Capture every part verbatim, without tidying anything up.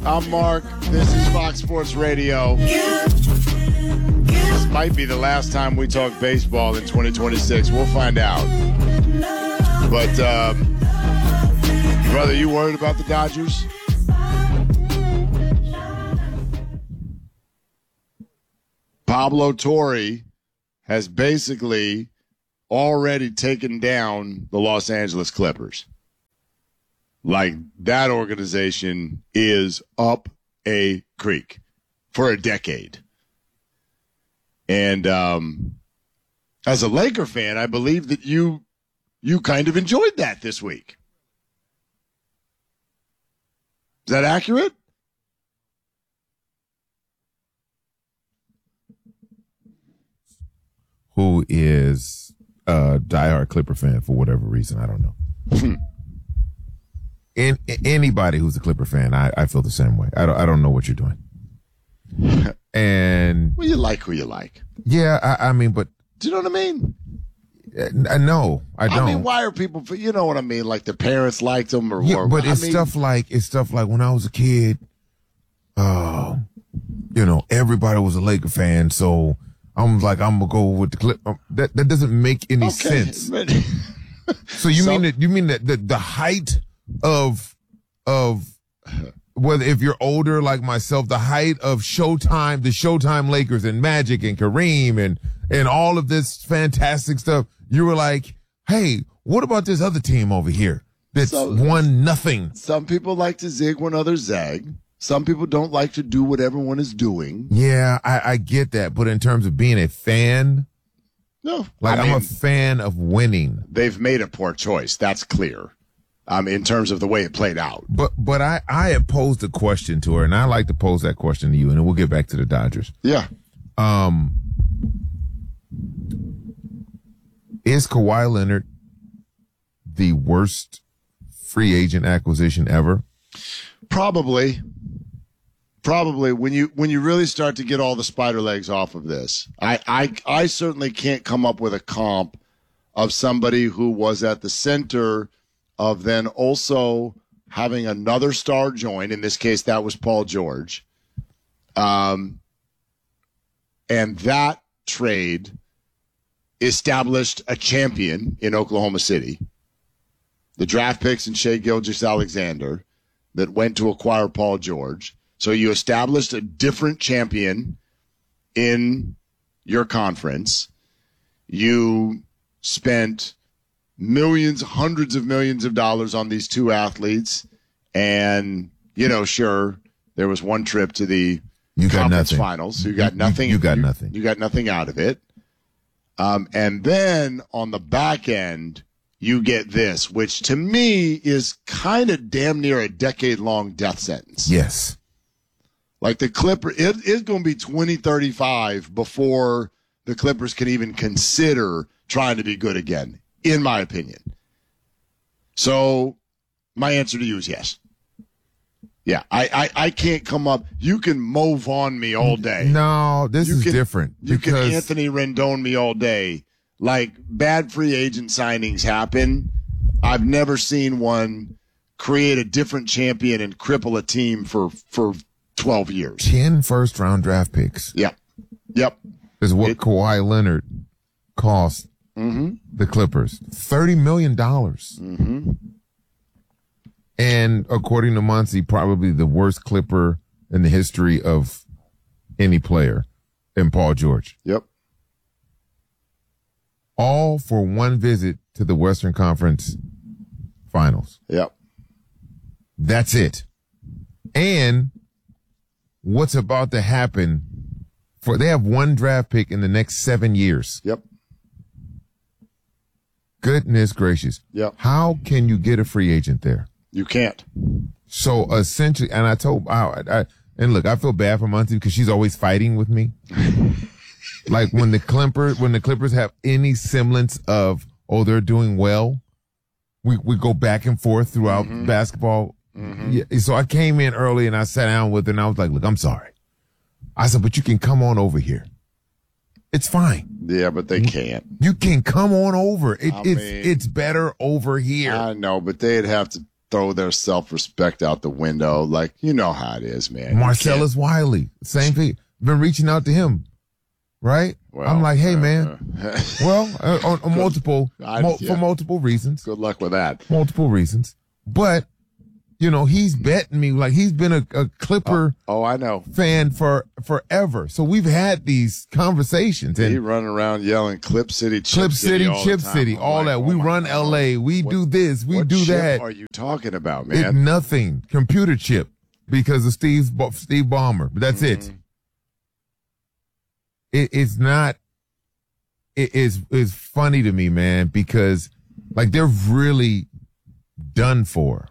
I'm Mark. This is Fox Sports Radio. This might be the last time we talk baseball in twenty twenty-six. We'll find out. But, um, brother, you worried about the Dodgers? Pablo Torre has basically already taken down the Los Angeles Clippers. Like, that organization is up a creek for a decade. And um, as a Laker fan, I believe that you you kind of enjoyed that this week. Is that accurate? Who is a diehard Clipper fan for whatever reason, I don't know. In, anybody who's a Clipper fan, I, I feel the same way. I don't, I don't know what you're doing. And well, you like who you like. Yeah, I, I mean, but do you know what I mean? I know, I don't. I mean, why are people? You know what I mean? Like the parents liked them, or yeah, or, but I it's mean, stuff like it's stuff like when I was a kid. Uh, you know, everybody was a Laker fan, so I'm like, I'm gonna go with the Clip. That that doesn't make any okay, sense. But so you so, mean that you mean that the the height of of whether if you're older like myself, the height of Showtime, the Showtime Lakers and Magic and Kareem and and all of this fantastic stuff, you were like, hey, what about this other team over here that's so, won nothing? Some people like to zig when others zag. Some people don't like to do what everyone is doing. Yeah, I, I get that. But in terms of being a fan, no, like I I'm mean, a fan of winning. They've made a poor choice. That's clear. Um, in terms of the way it played out. But but I, I had posed a question to her, and I like to pose that question to you, and then we'll get back to the Dodgers. Yeah. Um, is Kawhi Leonard the worst free agent acquisition ever? Probably. Probably. When you when you really start to get all the spider legs off of this, I, I, I certainly can't come up with a comp of somebody who was at the center of then also having another star join. In this case, that was Paul George. Um, and that trade established a champion in Oklahoma City. The draft picks and Shai Gilgeous-Alexander that went to acquire Paul George. So you established a different champion in your conference. You spent millions, hundreds of millions of dollars on these two athletes. And, you know, sure, there was one trip to the you conference got finals. You got nothing. You, you got you, nothing. You got nothing out of it. Um, and then on the back end, you get this, which to me is kind of damn near a decade-long death sentence. Yes. Like the Clipper, it is going to be twenty thirty-five before the Clippers can even consider trying to be good again, in my opinion. So my answer to you is yes. Yeah, I, I, I can't come up. You can move on me all day. No, this you is can, different. You because... can Anthony Rendon me all day. Like, bad free agent signings happen. I've never seen one create a different champion and cripple a team for, for twelve years. Ten first-round draft picks. Yep. Yep. Is what it, Kawhi Leonard cost mm-hmm. the Clippers. thirty million dollars. Mm-hmm. And according to Muncie, probably the worst Clipper in the history of any player in Paul George. Yep. All for one visit to the Western Conference Finals. Yep. That's it. And what's about to happen for, they have one draft pick in the next seven years. Yep. Goodness gracious. Yep. How can you get a free agent there? You can't. So essentially, and I told, I, I, and look, I feel bad for Muncie because she's always fighting with me. Like when the Clippers, when the Clippers have any semblance of, oh, they're doing well, we, we go back and forth throughout mm-hmm. basketball. Mm-hmm. Yeah, so I came in early and I sat down with her and I was like, look, I'm sorry. I said, but you can come on over here. It's fine. Yeah, but they can't. You can come on over. It, I it's mean, it's better over here. I know, but they'd have to throw their self-respect out the window. Like, you know how it is, man. Marcellus Wiley, same thing. Been reaching out to him, right? Well, I'm like, hey, uh, man. Uh, well, uh, on, on multiple, I, mo- yeah. for multiple reasons. Good luck with that. Multiple reasons. But, you know, he's betting me. Like, he's been a, a Clipper oh, oh, I know. fan for forever. So we've had these conversations. And he running around yelling Clip City, Chip Clip City, City Chip City, all like, that. Oh we run God. L A. We what, do this. We what do chip that. What are you talking about, man? It's nothing. Computer chip because of Steve, Steve Ballmer. But that's mm-hmm. it. It, it's not, it is, it's funny to me, man, because like they're really done for.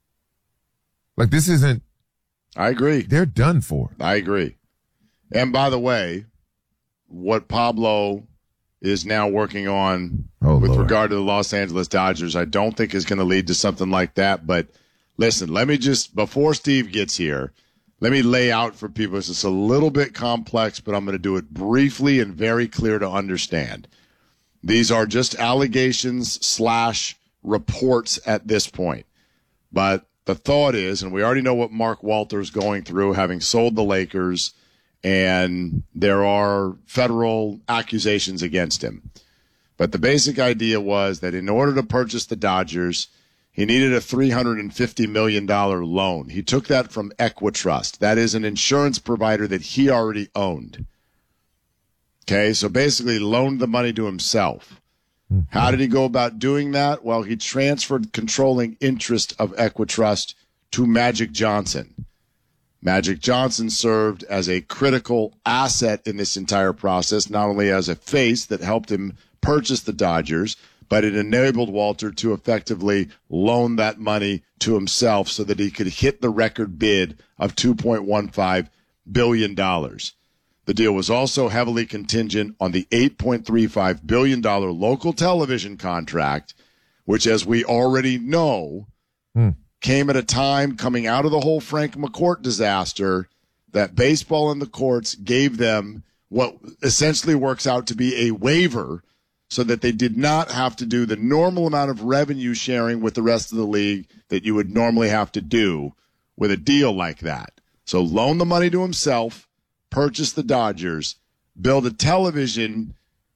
Like this isn't. I agree. They're done for. I agree. And by the way, what Pablo is now working on oh, with Lord. regard to the Los Angeles Dodgers, I don't think is going to lead to something like that. But listen, let me just, before Steve gets here, let me lay out for people. It's just a little bit complex, but I'm going to do it briefly and very clear to understand. These are just allegations slash reports at this point. But the thought is, and we already know what Mark Walter's going through, having sold the Lakers, and there are federal accusations against him. But the basic idea was that in order to purchase the Dodgers, he needed a three hundred fifty million dollars loan. He took that from Equitrust. That is an insurance provider that he already owned. Okay, so basically loaned the money to himself. Mm-hmm. How did he go about doing that? Well, he transferred controlling interest of Equitrust to Magic Johnson. Magic Johnson served as a critical asset in this entire process, not only as a face that helped him purchase the Dodgers, but it enabled Walter to effectively loan that money to himself so that he could hit the record bid of two point one five billion dollars. The deal was also heavily contingent on the eight point three five billion dollars local television contract, which, as we already know, hmm. came at a time coming out of the whole Frank McCourt disaster that baseball and the courts gave them what essentially works out to be a waiver so that they did not have to do the normal amount of revenue sharing with the rest of the league that you would normally have to do with a deal like that. So loan the money to himself, purchase the Dodgers, build a television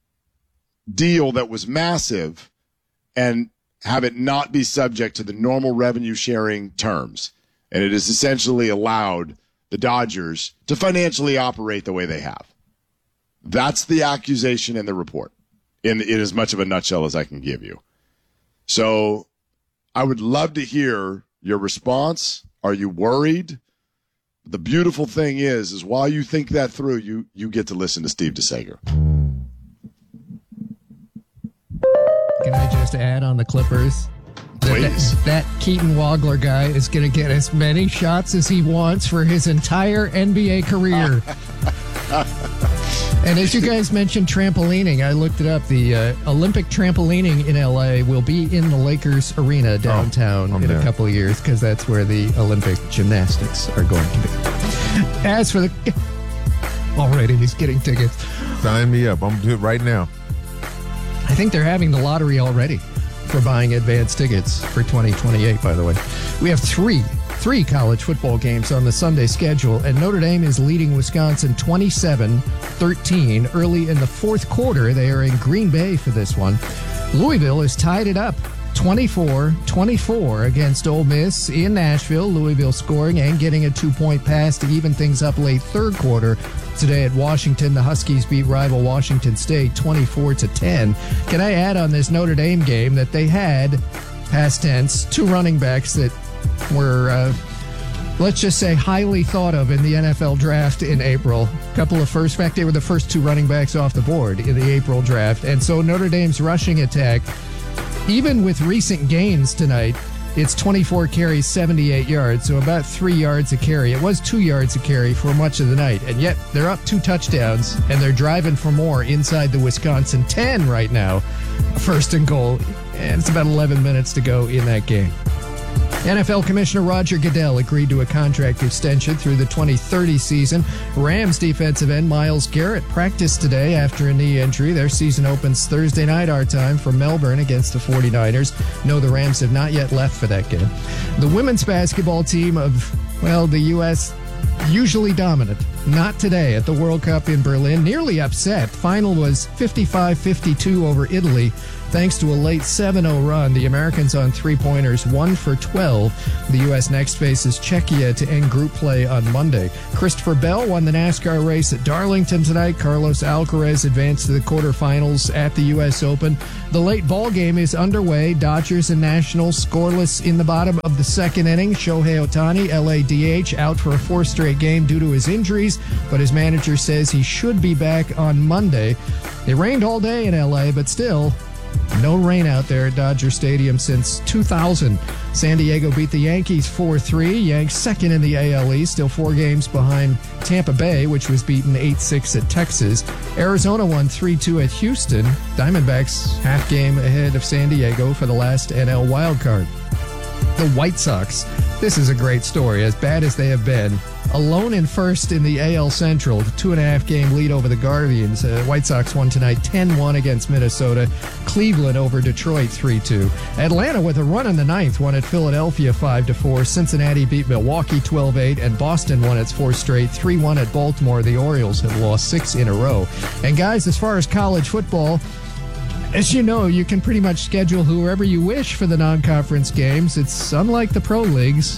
deal that was massive, and have it not be subject to the normal revenue sharing terms. And it has essentially allowed the Dodgers to financially operate the way they have. That's the accusation in the report, in, in as much of a nutshell as I can give you. So I would love to hear your response. Are you worried? The beautiful thing is, is while you think that through, you you get to listen to Steve DeSager. Can I just add on the Clippers? Please. That, that Keaton Wagler guy is going to get as many shots as he wants for his entire N B A career. And as you guys mentioned trampolining, I looked it up. The uh, Olympic trampolining in L A will be in the Lakers Arena downtown oh, in there. a couple of years because that's where the Olympic gymnastics are going to be. As for the... Already, he's getting tickets. Sign me up. I'm going to do it right now. I think they're having the lottery already for buying advance tickets for twenty twenty-eight, by the way. We have three, three college football games on the Sunday schedule, and Notre Dame is leading Wisconsin twenty-seven thirteen early in the fourth quarter. They are in Green Bay for this one. Louisville has tied it up twenty-four twenty-four against Ole Miss in Nashville. Louisville scoring and getting a two-point pass to even things up late third quarter. Today at Washington, the Huskies beat rival Washington State twenty-four to ten. Can I add on this Notre Dame game that they had, past tense, two running backs that were, uh, let's just say, highly thought of in the N F L draft in April. A couple of first, in fact, they were the first two running backs off the board in the April draft. And so Notre Dame's rushing attack, even with recent gains tonight, it's twenty-four carries, seventy-eight yards, so about three yards a carry. It was two yards a carry for much of the night, and yet they're up two touchdowns, and they're driving for more inside the Wisconsin ten right now. First and goal, and it's about eleven minutes to go in that game. N F L Commissioner Roger Goodell agreed to a contract extension through the twenty thirty season. Rams defensive end Myles Garrett practiced today after a knee injury. Their season opens Thursday night our time from Melbourne against the forty-niners. No, the Rams have not yet left for that game. The women's basketball team of, well, the U S usually dominant. Not today at the World Cup in Berlin. Nearly upset. Final was fifty-five fifty-two over Italy. Thanks to a late seven oh run, the Americans on three-pointers, one for twelve. The U S next faces Czechia to end group play on Monday. Christopher Bell won the NASCAR race at Darlington tonight. Carlos Alcaraz advanced to the quarterfinals at the U S Open. The late ball game is underway. Dodgers and Nationals scoreless in the bottom of the second inning. Shohei Ohtani, L A D H, out for a fourth straight game due to his injuries, but his manager says he should be back on Monday. It rained all day in L A, but still, no rain out there at Dodger Stadium since two thousand. San Diego beat the Yankees four three. Yanks second in the A L East, still four games behind Tampa Bay, which was beaten eight six at Texas. Arizona won three two at Houston. Diamondbacks half game ahead of San Diego for the last N L wildcard. The White Sox. This is a great story. As bad as they have been, alone in first in the A L Central, the two-and-a-half game lead over the Guardians. Uh, White Sox won tonight ten one against Minnesota. Cleveland over Detroit three two. Atlanta with a run in the ninth won at Philadelphia five to four. Cincinnati beat Milwaukee twelve eight, and Boston won its fourth straight three one at Baltimore. The Orioles have lost six in a row. And guys, as far as college football, as you know, you can pretty much schedule whoever you wish for the non-conference games. It's unlike the pro leagues.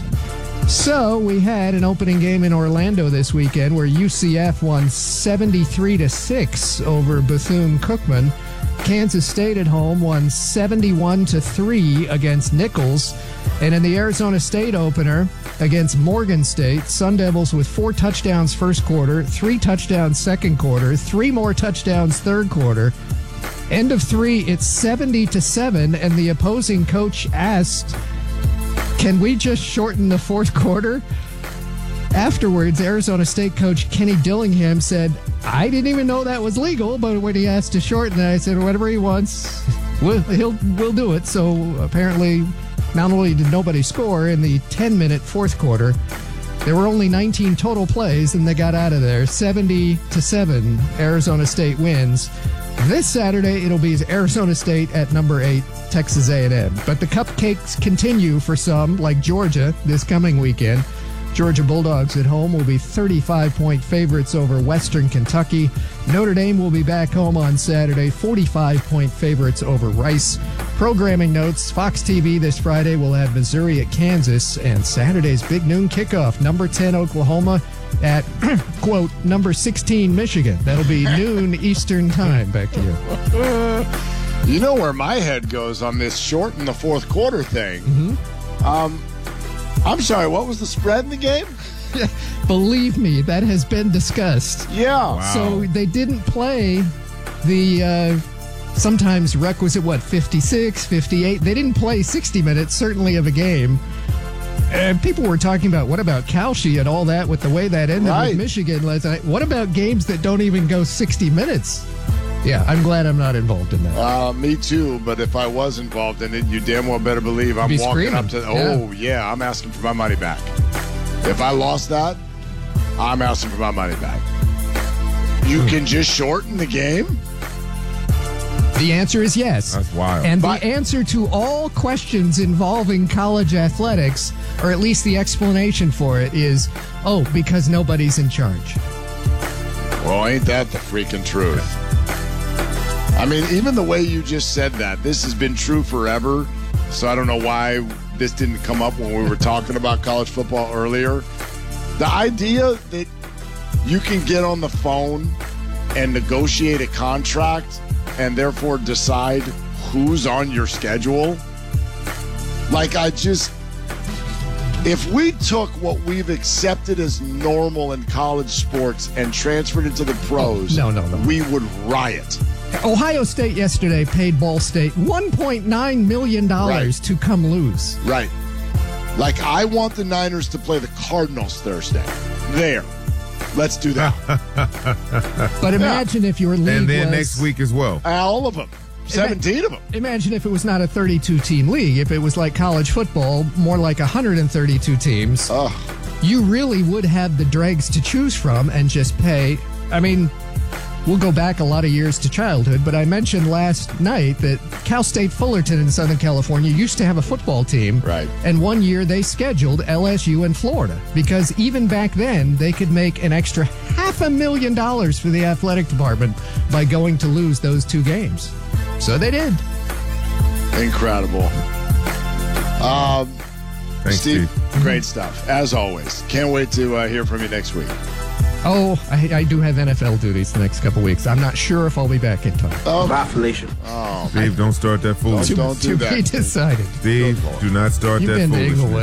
So we had an opening game in Orlando this weekend where U C F won seventy-three to six over Bethune-Cookman. Kansas State at home won seventy-one to three against Nichols. And in the Arizona State opener against Morgan State, Sun Devils with four touchdowns first quarter, three touchdowns second quarter, three more touchdowns third quarter. End of three, it's seventy to seven, and the opposing coach asked, can we just shorten the fourth quarter? Afterwards, Arizona State coach Kenny Dillingham said, I didn't even know that was legal, but when he asked to shorten it, I said, whatever he wants, we'll, he'll, we'll do it. So apparently, not only did nobody score in the ten-minute fourth quarter, there were only nineteen total plays, and they got out of there. seventy to seven, Arizona State wins. This Saturday, it'll be Arizona State at number eight, Texas A and M. But the cupcakes continue for some, like Georgia, this coming weekend. Georgia Bulldogs at home will be thirty-five point favorites over Western Kentucky. Notre Dame will be back home on Saturday, forty-five point favorites over Rice. Programming notes, Fox T V this Friday will have Missouri at Kansas, and Saturday's big noon kickoff, number ten Oklahoma at, quote, number sixteen Michigan. That'll be noon Eastern time. Back to you. You know where my head goes on this short in the fourth quarter thing. Mm-hmm. Um, I'm sorry, what was the spread in the game? Believe me, that has been discussed. Yeah. Wow. So they didn't play the uh, sometimes requisite, what, fifty-six, fifty-eight. They didn't play sixty minutes, certainly, of a game. And people were talking about, what about Kalshi and all that with the way that ended Right. with Michigan last night? What about games that don't even go sixty minutes? Yeah, I'm glad I'm not involved in that. Uh, me too, but if I was involved in it, you damn well better believe I'm Be walking screaming. up to, oh, yeah, I'm asking for my money back. If I lost that, I'm asking for my money back. You can just shorten the game? The answer is yes. That's wild. And But- the answer to all questions involving college athletics, or at least the explanation for it, is, oh, because nobody's in charge. Well, ain't that the freaking truth? I mean, even the way you just said that, this has been true forever, so I don't know why this didn't come up when we were talking about college football earlier. The idea that you can get on the phone and negotiate a contract and therefore decide who's on your schedule, like I just... If we took what we've accepted as normal in college sports and transferred it to the pros, Oh, no, no, no. we would riot. Ohio State yesterday paid Ball State one point nine million dollars Right. to come lose. Right. Like, I want the Niners to play the Cardinals Thursday. There. Let's do that. But imagine if your league and then was... next week as well. All of them. seventeen of them. Imagine if it was not a thirty-two team league, if it was like college football, more like one hundred thirty-two teams. Oh. You really would have the dregs to choose from and just pay. I mean, we'll go back a lot of years to childhood, but I mentioned last night that Cal State Fullerton in Southern California used to have a football team. Right. And one year they scheduled L S U in Florida because even back then they could make an extra half a million dollars for the athletic department by going to lose those two games. So they did. Incredible. Um, Thanks, Steve, Steve. great stuff, as always. Can't wait to uh, hear from you next week. Oh, I, I do have N F L duties the next couple weeks. I'm not sure if I'll be back in time. Oh, Bye, Felicia. oh Steve, don't start that foolishness. Don't do to that. be decided. Steve, do not start You've that been to foolishness. Inglewood.